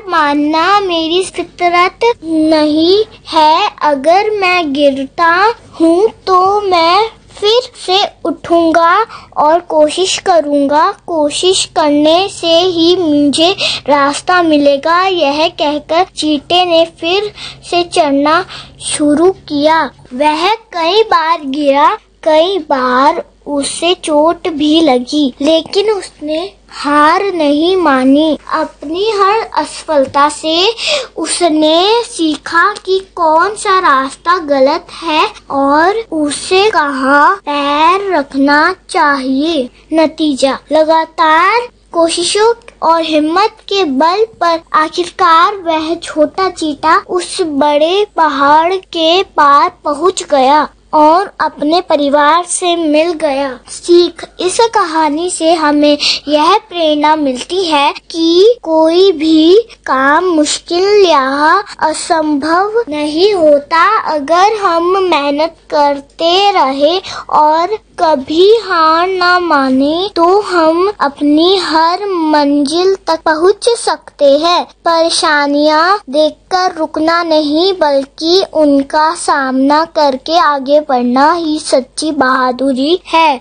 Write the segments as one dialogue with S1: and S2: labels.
S1: मानना मेरी फितरत नहीं है। अगर मैं गिरता हूँ तो मैं फिर से उठूंगा और कोशिश करूंगा। कोशिश करने से ही मुझे रास्ता मिलेगा। यह कहकर चींटी ने फिर से चढ़ना शुरू किया। वह कई बार गिरा, कई बार उसे चोट भी लगी, लेकिन उसने हार नहीं मानी। अपनी हर असफलता से उसने सीखा कि कौन सा रास्ता गलत है और उसे कहाँ पैर रखना चाहिए। नतीजा, लगातार कोशिशों और हिम्मत के बल पर आखिरकार वह छोटा चींटी उस बड़े पहाड़ के पार पहुँच गया और अपने परिवार से मिल गया। सीख, इस कहानी से हमें यह प्रेरणा मिलती है कि कोई भी काम मुश्किल या असंभव नहीं होता। अगर हम मेहनत करते रहे और कभी हार न माने तो हम अपनी हर मंजिल तक पहुंच सकते हैं। परेशानियां देखकर रुकना नहीं, बल्कि उनका सामना करके आगे बढ़ना ही सच्ची बहादुरी है।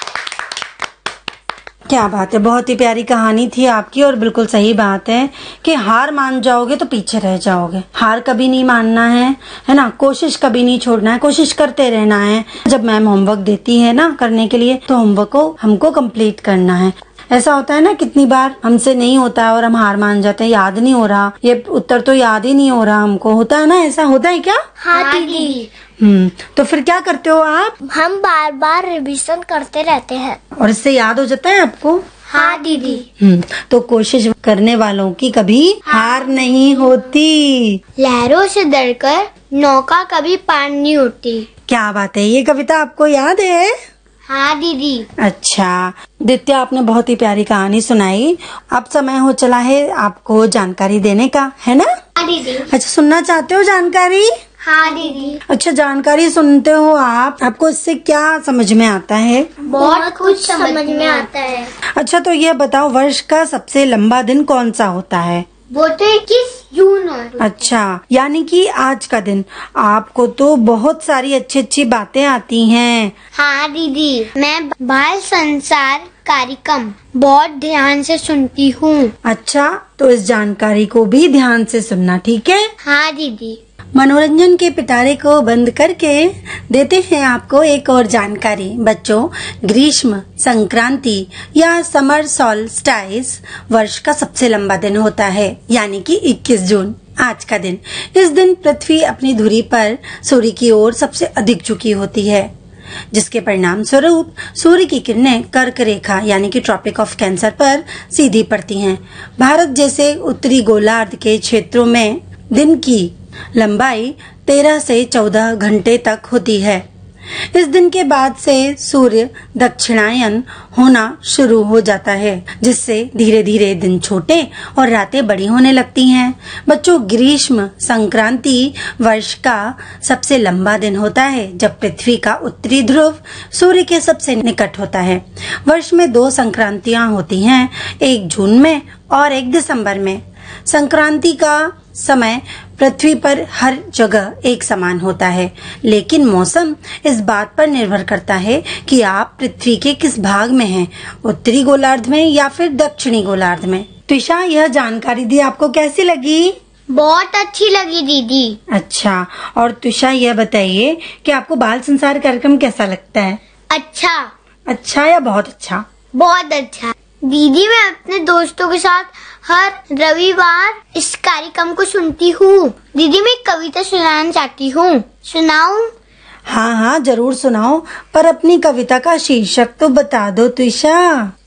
S2: क्या बात है, बहुत ही प्यारी कहानी थी आपकी। और बिल्कुल सही बात है कि हार मान जाओगे तो पीछे रह जाओगे। हार कभी नहीं मानना है ना। कोशिश कभी नहीं छोड़ना है, कोशिश करते रहना है। जब मैम होमवर्क देती है ना करने के लिए, तो होमवर्क को हमको कंप्लीट करना है। ऐसा होता है ना, कितनी बार हमसे नहीं होता है और हम हार मान जाते हैं, याद नहीं हो रहा, ये उत्तर तो याद ही नहीं हो रहा हमको। होता है ना, ऐसा होता है क्या?
S1: हाँ दीदी।
S2: तो फिर क्या करते हो आप?
S1: हम बार बार रिवीजन करते रहते हैं
S2: और इससे याद हो जाता है आपको।
S1: हाँ दीदी।
S2: तो कोशिश करने वालों की कभी हार नहीं होती।
S1: लहरों से डरकर नौका कभी पार नहीं होती।
S2: क्या बात है, ये कविता आपको याद है?
S1: हाँ दीदी।
S2: अच्छा दित्या, आपने बहुत ही प्यारी कहानी सुनाई। अब समय हो चला है आपको जानकारी देने का, है ना?
S1: हाँ दीदी।
S2: अच्छा, सुनना चाहते हो जानकारी?
S1: हाँ दीदी।
S2: अच्छा, जानकारी सुनते हो आप, आपको इससे क्या समझ में आता है?
S1: बहुत कुछ समझ में आता है।
S2: अच्छा, तो ये बताओ, वर्ष का सबसे लंबा दिन कौन सा होता है?
S1: वो तो 21 जून है।
S2: अच्छा, यानी कि आज का दिन। आपको तो बहुत सारी अच्छी अच्छी बातें आती हैं।
S1: हाँ दीदी, मैं बाल संसार कार्यक्रम बहुत ध्यान से सुनती हूँ।
S2: अच्छा, तो इस जानकारी को भी ध्यान से सुनना, ठीक है?
S1: हाँ दीदी।
S2: मनोरंजन के पिटारे को बंद करके देते हैं आपको एक और जानकारी। बच्चों, ग्रीष्म संक्रांति या समर सॉल्स्टाइस वर्ष का सबसे लंबा दिन होता है, यानी कि 21 जून आज का दिन। इस दिन पृथ्वी अपनी धुरी पर सूर्य की ओर सबसे अधिक झुकी होती है, जिसके परिणाम स्वरूप सूर्य की किरणें कर्क रेखा यानी कि ट्रॉपिक ऑफ कैंसर पर सीधी पड़ती हैं। भारत जैसे उत्तरी गोलार्ध के क्षेत्रों में दिन की लंबाई 13 से 14 घंटे तक होती है। इस दिन के बाद से सूर्य दक्षिणायन होना शुरू हो जाता है, जिससे धीरे धीरे दिन छोटे और रातें बड़ी होने लगती हैं। बच्चों, ग्रीष्म संक्रांति वर्ष का सबसे लंबा दिन होता है, जब पृथ्वी का उत्तरी ध्रुव सूर्य के सबसे निकट होता है। वर्ष में 2 संक्रांतियां होती हैं, एक जून में और एक दिसंबर में। संक्रांति का समय पृथ्वी पर हर जगह एक समान होता है, लेकिन मौसम इस बात पर निर्भर करता है कि आप पृथ्वी के किस भाग में हैं, उत्तरी गोलार्ध में या फिर दक्षिणी गोलार्ध में। त्विषा, यह जानकारी दी आपको कैसी लगी?
S1: बहुत अच्छी लगी दीदी।
S2: अच्छा, और त्विषा यह बताइए कि आपको बाल संसार कार्यक्रम कैसा लगता है?
S1: अच्छा।
S2: अच्छा या बहुत अच्छा?
S1: बहुत अच्छा दीदी। मैं अपने दोस्तों के साथ हर रविवार इस कार्यक्रम को सुनती हूँ। दीदी, मैं एक कविता सुनाना चाहती हूँ, सुनाऊं?
S2: हाँ हाँ जरूर सुनाओ, पर अपनी कविता का शीर्षक तो बता दो त्विषा।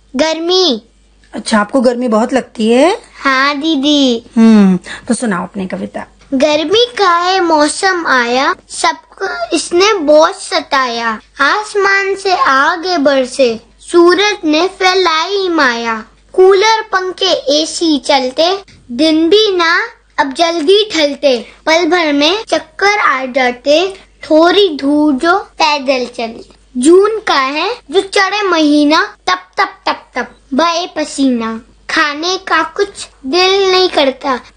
S1: गर्मी।
S2: अच्छा, आपको गर्मी बहुत लगती है?
S1: हाँ दीदी।
S2: तो सुनाओ अपनी कविता।
S1: गर्मी का है मौसम आया, सबको इसने बहुत सताया। आसमान से आगे बरसे, सूरज ने फैलाई माया। कूलर पंखे एसी चलते, दिन भी ना अब जल्दी ढलते। पल भर में चक्कर आ जाते, थोड़ी दूर जो पैदल चले। जून का है जो चढ़े महीना, तप तप तप तप बहे पसीना। खाने का कुछ दिल नहीं करता,